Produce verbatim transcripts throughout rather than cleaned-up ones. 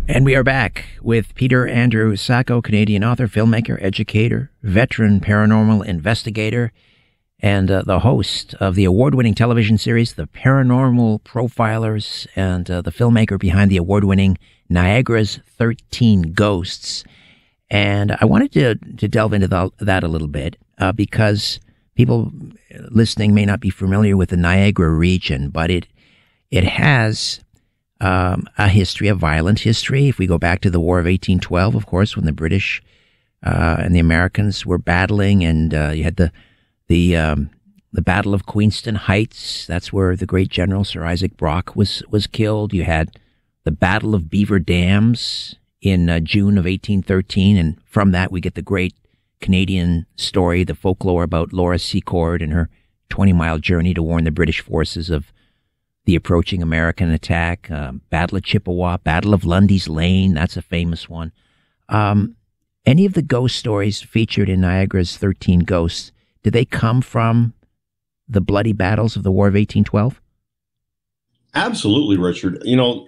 And we are back with Peter Andrew Sacco, Canadian author, filmmaker, educator, veteran paranormal investigator, and uh, the host of the award-winning television series, The Paranormal Profilers, and uh, the filmmaker behind the award-winning Niagara's thirteen Ghosts. And I wanted to, to delve into the, that a little bit uh, because people listening may not be familiar with the Niagara region, but it it has um, a history, a violent history. If we go back to the War of eighteen twelve, of course, when the British uh, and the Americans were battling, and uh, you had the the um, the Battle of Queenston Heights. That's where the great General Sir Isaac Brock was was killed. You had the Battle of Beaver Dams in uh, June of eighteen thirteen, and from that we get the great Canadian story, the folklore about Laura Secord and her twenty-mile journey to warn the British forces of the approaching American attack. Um, Battle of Chippewa, Battle of Lundy's Lane, that's a famous one. Um, any of the ghost stories featured in Niagara's thirteen Ghosts, did they come from the bloody battles of the War of eighteen twelve? Absolutely, Richard. You know,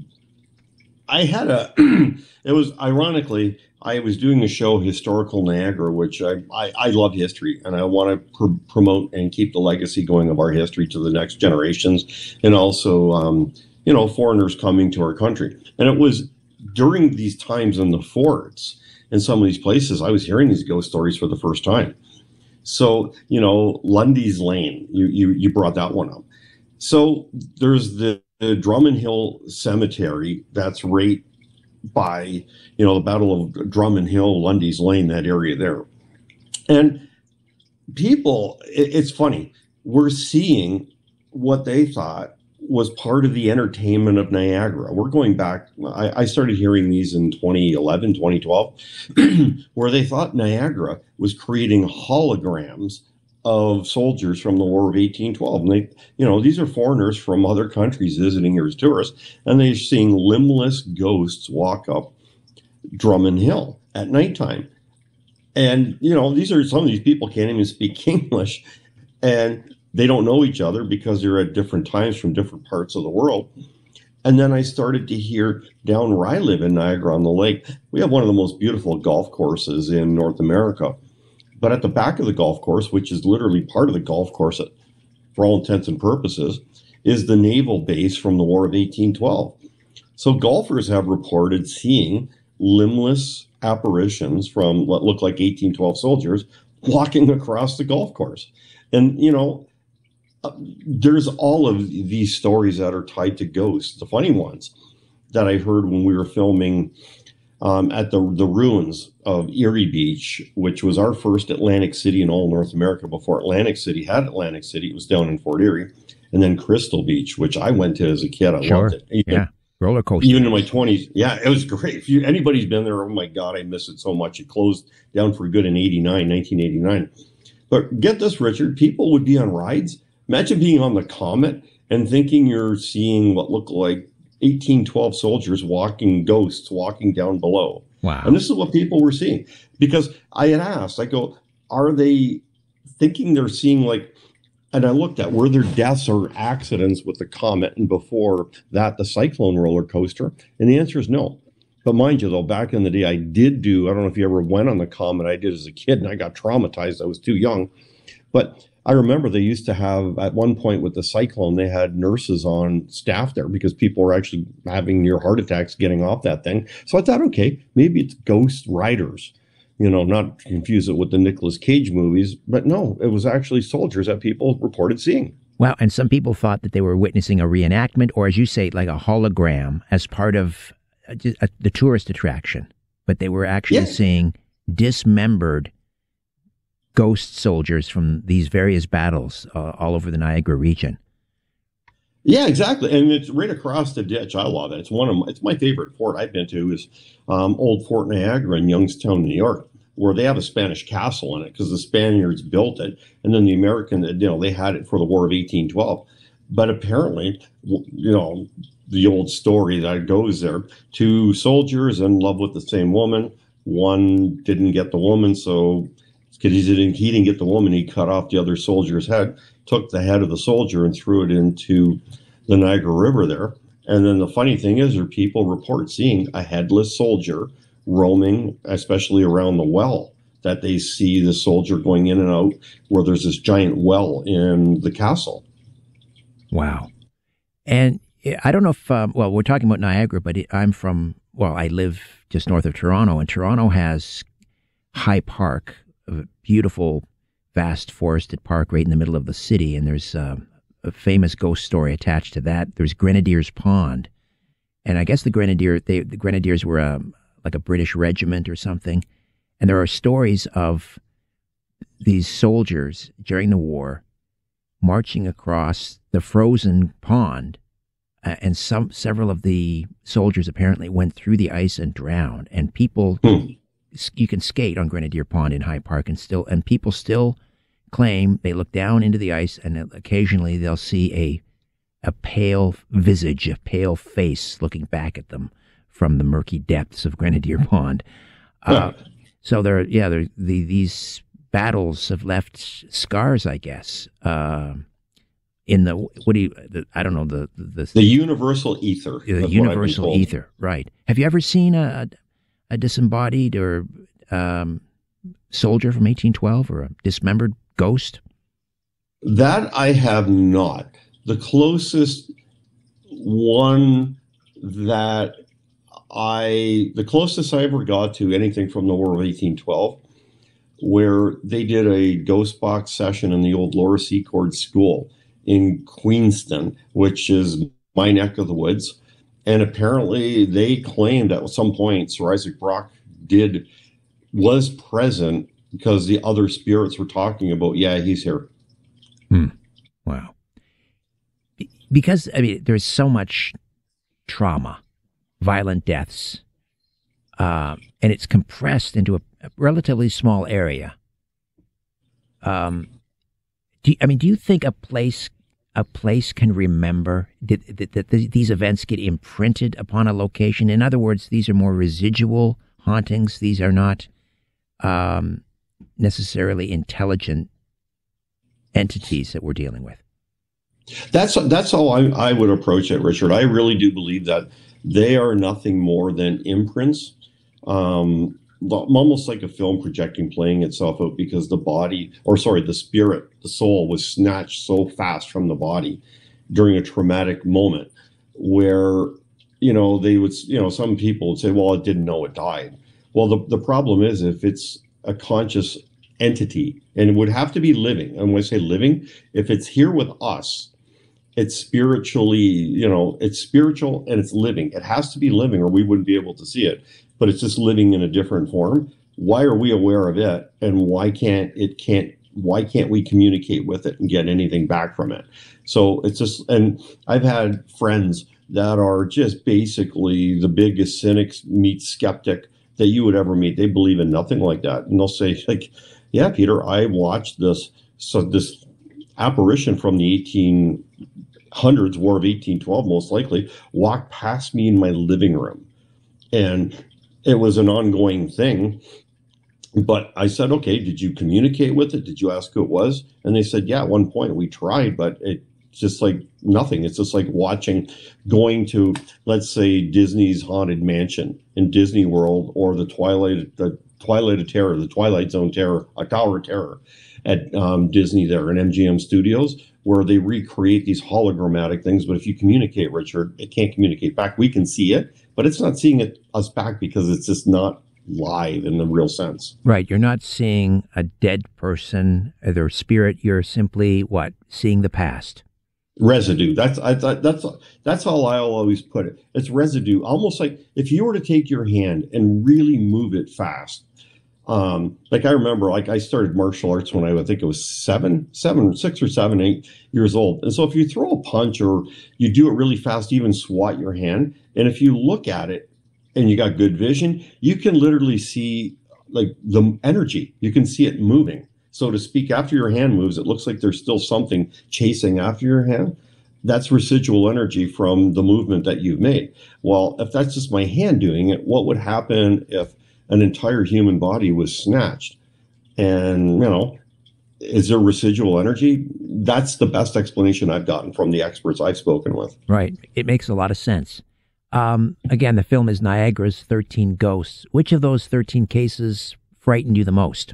I had a, it was ironically, I was doing a show, Historical Niagara, which I, I, I love history, and I want to pr- promote and keep the legacy going of our history to the next generations, and also, um, you know, foreigners coming to our country. And it was during these times in the forts, in some of these places, I was hearing these ghost stories for the first time. So, you know, Lundy's Lane, you, you, you brought that one up. So there's the, the Drummond Hill Cemetery that's right by, you know, the Battle of Drummond Hill, Lundy's Lane, that area there. And people, it, it's funny, we're seeing what they thought was part of the entertainment of Niagara. We're going back, I, I started hearing these in twenty eleven, twenty twelve, where they thought Niagara was creating holograms of soldiers from the War of eighteen twelve. And they, you know, these are foreigners from other countries visiting here as tourists, and they're seeing limbless ghosts walk up Drummond Hill at nighttime. And, you know, these are, some of these people can't even speak English, and they don't know each other because they're at different times from different parts of the world. And then I started to hear down where I live in Niagara-on-the-Lake, we have one of the most beautiful golf courses in North America. But at the back of the golf course, which is literally part of the golf course for all intents and purposes, is the naval base from the War of eighteen twelve. So golfers have reported seeing limbless apparitions from what look like eighteen twelve soldiers walking across the golf course. And, you know, uh, there's all of these stories that are tied to ghosts. The funny ones that I heard when we were filming Um, at the the ruins of Erie Beach, which was our first Atlantic City in all North America before Atlantic City had Atlantic City. It was down in Fort Erie. And then Crystal Beach, which I went to as a kid. I Sure. loved it. Even, Yeah. Roller coaster. Even in my twenties. Yeah, it was great. If you, anybody's been there, oh my God, I miss it so much. It closed down for good in eighty-nine, nineteen eighty-nine. But get this, Richard, people would be on rides. Imagine being on the Comet and thinking you're seeing what looked like eighteen twelve soldiers walking, ghosts walking down below. Wow. And this is what people were seeing. Because I had asked, I go, are they thinking they're seeing like, and I looked at, were there deaths or accidents with the Comet, and before that, the Cyclone roller coaster? And the answer is no. But mind you, though, back in the day, I did do, I don't know if you ever went on the Comet. I did as a kid, and I got traumatized. I was too young. But I remember they used to have, at one point with the Cyclone, they had nurses on staff there because people were actually having near heart attacks getting off that thing. So I thought, okay, maybe it's ghost riders, you know, not confuse it with the Nicolas Cage movies. But no, it was actually soldiers that people reported seeing. Wow. And some people thought that they were witnessing a reenactment, or as you say, like a hologram as part of a, a, the tourist attraction. But they were actually Yeah. seeing dismembered ghost soldiers from these various battles uh, all over the Niagara region. Yeah, exactly. And it's right across the ditch. I love it. It's one of my, it's my favorite fort I've been to is um, Old Fort Niagara in Youngstown, New York, where they have a Spanish castle in it because the Spaniards built it. And then the American, you know, they had it for the War of eighteen twelve. But apparently, you know, the old story that goes there, two soldiers in love with the same woman. One didn't get the woman, so because he didn't, he didn't get the woman, he cut off the other soldier's head, took the head of the soldier and threw it into the Niagara River there. And then the funny thing is, there people report seeing a headless soldier roaming, especially around the well, that they see the soldier going in and out where there's this giant well in the castle. Wow. And I don't know if, um, well, we're talking about Niagara, but I'm from, well, I live just north of Toronto, and Toronto has High Park, a beautiful, vast forested park right in the middle of the city, and there's uh, a famous ghost story attached to that. There's Grenadiers Pond, and I guess the Grenadier, they, the Grenadiers were a, like a British regiment or something, and there are stories of these soldiers during the war marching across the frozen pond, uh, and some several of the soldiers apparently went through the ice and drowned. And people, Hmm. you can skate on Grenadier Pond in High Park, and still, and people still claim they look down into the ice, and occasionally they'll see a a pale visage, a pale face looking back at them from the murky depths of Grenadier Pond. Uh, Huh. so there, yeah, there, the, these battles have left scars, I guess. Uh, in the what do you? The, I don't know the the, The universal ether. the that's what I've been universal told. ether, right? Have you ever seen a a disembodied or um, soldier from eighteen twelve or a dismembered ghost? That I have not. The closest one that I, the closest I ever got to anything from the War of eighteen twelve, where they did a ghost box session in the old Laura Secord School in Queenston, which is my neck of the woods. And apparently they claimed at some point Sir Isaac Brock did, was present because the other spirits were talking about, yeah, he's here. Hmm. Wow. Be- Because, I mean, there's so much trauma, violent deaths, uh, and it's compressed into a, a relatively small area. Um, do you, I mean, do you think a place a place can remember that, that, that these events get imprinted upon a location? In other words, these are more residual hauntings. These are not um, necessarily intelligent entities that we're dealing with. That's that's how I, I would approach it, Richard. I really do believe that they are nothing more than imprints, um, almost like a film projecting, playing itself out because the body, or sorry, the spirit, the soul was snatched so fast from the body during a traumatic moment where, you know, they would, you know, some people would say, well, it didn't know it died. Well, the, the problem is if it's a conscious entity, and it would have to be living. And when I say living, if it's here with us, it's spiritually, you know, it's spiritual and it's living. It has to be living or we wouldn't be able to see it, but it's just living in a different form. Why are we aware of it? And why can't it can't, why can't we communicate with it and get anything back from it? So it's just, and I've had friends that are just basically the biggest cynics meet skeptic that you would ever meet. They believe in nothing like that. And they'll say like, yeah, Peter, I watched this, so this apparition from the eighteen hundreds, War of eighteen twelve, most likely, walked past me in my living room. And it was an ongoing thing. But I said, okay, did you communicate with it? Did you ask who it was? And they said, yeah, at one point we tried, but it's just like nothing. It's just like watching, going to, let's say, Disney's Haunted Mansion in Disney World, or the Twilight, the Twilight of Terror, the Twilight Zone Terror, a Tower of Terror at um, Disney there in M G M Studios, where they recreate these hologrammatic things. But if you communicate, Richard, it can't communicate back. We can see it, but it's not seeing it us back because it's just not live in the real sense. Right. You're not seeing a dead person, their spirit. You're simply, what, seeing the past. Residue. That's I thought that's that's how I'll always put it. It's residue. Almost like if you were to take your hand and really move it fast. Um, like I remember, like I started martial arts when I, I think it was seven, seven, six or seven, eight years old. And so if you throw a punch or you do it really fast, even swat your hand, and if you look at it and you got good vision, you can literally see like the energy. You can see it moving. So to speak, after your hand moves, it looks like there's still something chasing after your hand. That's residual energy from the movement that you've made. Well, if that's just my hand doing it, what would happen if an entire human body was snatched? And, you know, is there residual energy? That's the best explanation I've gotten from the experts I've spoken with. Right. It makes a lot of sense. Um, again, the film is Niagara's thirteen Ghosts. Which of those thirteen cases frightened you the most?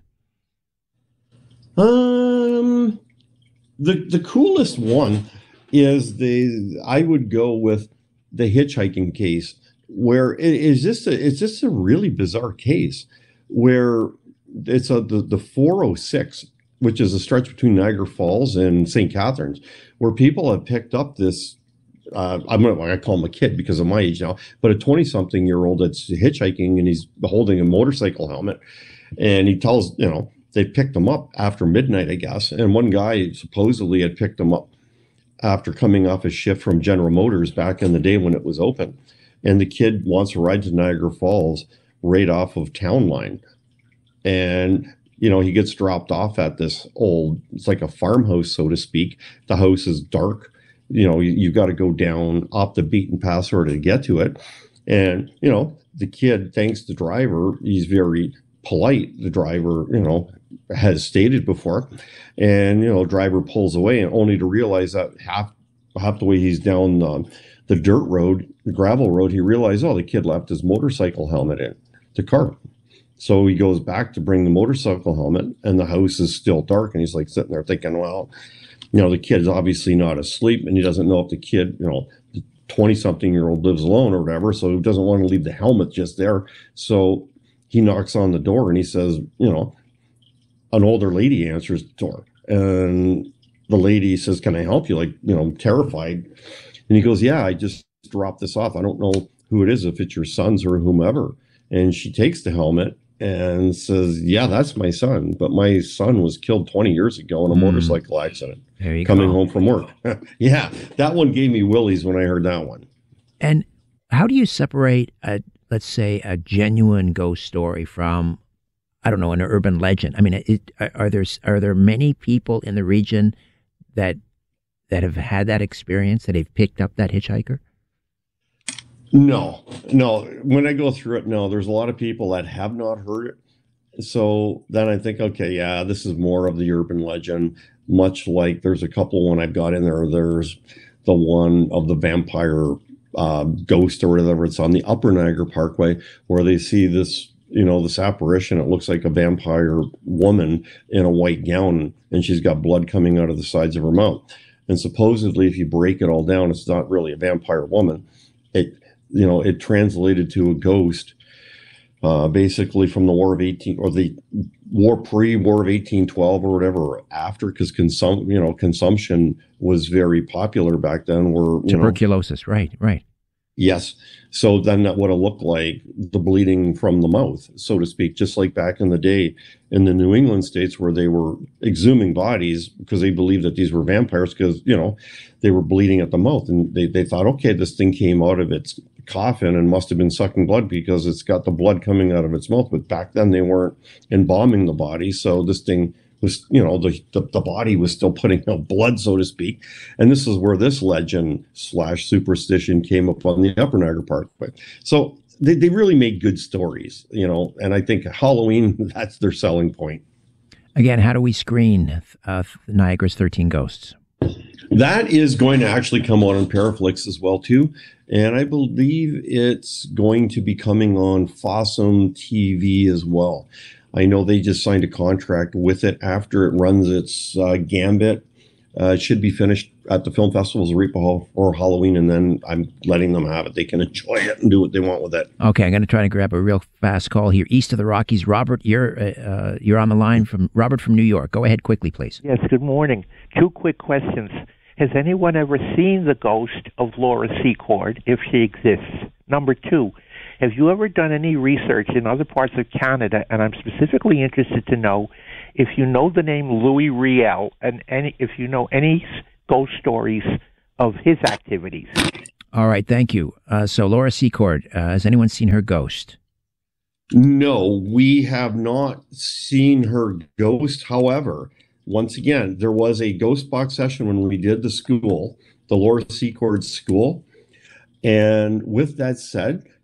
Um, the the coolest one is the I would go with the hitchhiking case, where it is just a it's just a really bizarre case where it's a the, the four oh six, which is a stretch between Niagara Falls and Saint Catharines, where people have picked up this. Uh, I'm not I call him a kid because of my age now, but a twenty-something year old that's hitchhiking and he's holding a motorcycle helmet, and he tells you know they picked him up after midnight, I guess, and one guy supposedly had picked him up after coming off a shift from General Motors back in the day when it was open, and the kid wants to ride to Niagara Falls right off of Town Line, and you know he gets dropped off at this old it's like a farmhouse, so to speak. The house is dark. You know, you, you got to go down off the beaten path sort of to get to it. And, you know, the kid thanks the driver. He's very polite. The driver, you know, has stated before. And, you know, driver pulls away, and only to realize that half half the way he's down the, the dirt road, the gravel road, he realized, oh, the kid left his motorcycle helmet in the car. So he goes back to bring the motorcycle helmet, and the house is still dark. And he's like sitting there thinking, well, you know, the kid's obviously not asleep, and he doesn't know if the kid, you know, the twenty-something year old lives alone or whatever, so he doesn't want to leave the helmet just there. So he knocks on the door, and he says, you know, an older lady answers the door. And the lady says, can I help you? Like, you know, terrified. And he goes, yeah, I just dropped this off. I don't know who it is, if it's your son's or whomever. And she takes the helmet and says, yeah, that's my son. But my son was killed twenty years ago in a mm. motorcycle accident coming go. home from work. Yeah, that one gave me willies when I heard that one. And how do you separate, a, let's say, a genuine ghost story from, I don't know, an urban legend? I mean, it, are there are there many people in the region that that have had that experience, that have picked up that hitchhiker? No, no. When I go through it, no, there's a lot of people that have not heard it. So then I think, okay, yeah, this is more of the urban legend, much like there's a couple when I've got in there. There's the one of the vampire uh, ghost or whatever. It's on the Upper Niagara Parkway, where they see this, you know, this apparition. It looks like a vampire woman in a white gown, and she's got blood coming out of the sides of her mouth. And supposedly, if you break it all down, it's not really a vampire woman. It You know, it translated to a ghost, uh, basically from the War of eighteen or the war pre-War of eighteen twelve or whatever, or after, because consum you know consumption was very popular back then. Where tuberculosis, know, right, right. Yes. So then that would have looked like the bleeding from the mouth, so to speak, just like back in the day in the New England states where they were exhuming bodies because they believed that these were vampires because, you know, they were bleeding at the mouth. And they, they thought, okay, this thing came out of its coffin and must have been sucking blood because it's got the blood coming out of its mouth. But back then they weren't embalming the body. So this thing was, you know, the, the, the body was still putting out blood, so to speak. And this is where this legend slash superstition came up on the Upper Niagara Parkway. So they, they really make good stories, you know, and I think Halloween, that's their selling point. Again, how do we screen uh, Niagara's thirteen Ghosts? That is going to actually come out on Paraflix as well, too. And I believe it's going to be coming on Fossum T V as well. I know they just signed a contract with it after it runs its uh, gambit. Uh, it should be finished at the film festivals right before Halloween, and then I'm letting them have it. They can enjoy it and do what they want with it. Okay, I'm going to try to grab a real fast call here. East of the Rockies, Robert, you're uh, you're on the line from Robert from New York. Go ahead quickly, please. Yes, good morning. Two quick questions. Has anyone ever seen the ghost of Laura Secord, if she exists? Number two, have you ever done any research in other parts of Canada, and I'm specifically interested to know if you know the name Louis Riel, and any, if you know any ghost stories of his activities? All right, thank you. Uh, so Laura Secord, uh, has anyone seen her ghost? No, we have not seen her ghost. However, once again, there was a ghost box session when we did the school, the Laura Secord school. And with that said,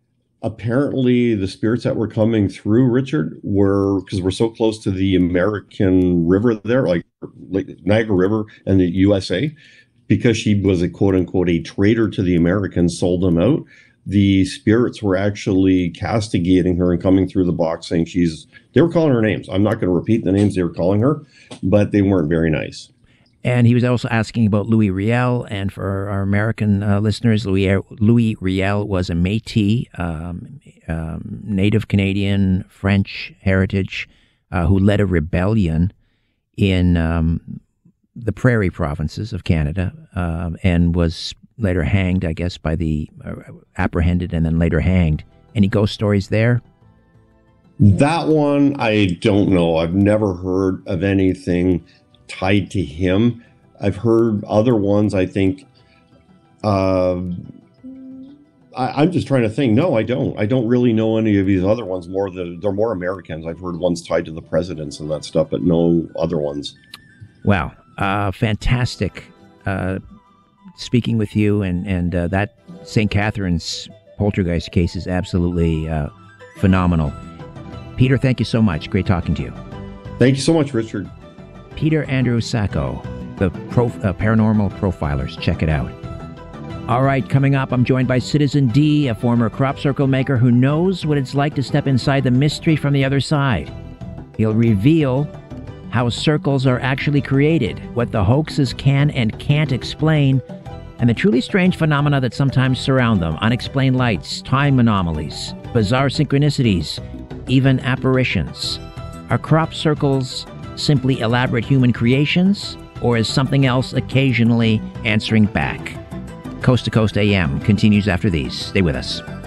apparently the spirits that were coming through, Richard, were, because we're so close to the American River there, like, like Niagara River and the U S A, because she was a quote unquote a traitor to the Americans, sold them out. The spirits were actually castigating her and coming through the box saying she's, they were calling her names. I'm not going to repeat the names they were calling her, but they weren't very nice. And he was also asking about Louis Riel. And for our American uh, listeners, Louis, Louis Riel was a Métis, um, um, Native Canadian, French heritage, uh, who led a rebellion in um, the prairie provinces of Canada, um, and was later hanged, I guess, by the uh, apprehended and then later hanged. Any ghost stories there? That one, I don't know. I've never heard of anything tied to him. I've heard other ones, I think. Uh, I, I'm just trying to think. No, I don't. I don't really know any of these other ones. More the, they're more Americans. I've heard ones tied to the presidents and that stuff, but no other ones. Wow. Uh, fantastic uh, speaking with you. And, and uh, that Saint Catharines poltergeist case is absolutely uh, phenomenal. Peter, thank you so much. Great talking to you. Thank you so much, Richard. Peter Andrew Sacco, the pro, uh, Paranormal Profilers. Check it out. All right, coming up, I'm joined by Citizen D, a former crop circle maker who knows what it's like to step inside the mystery from the other side. He'll reveal how circles are actually created, what the hoaxes can and can't explain, and the truly strange phenomena that sometimes surround them: unexplained lights, time anomalies, bizarre synchronicities, even apparitions. Are crop circles simply elaborate human creations, or is something else occasionally answering back? Coast to Coast A M continues after these. Stay with us.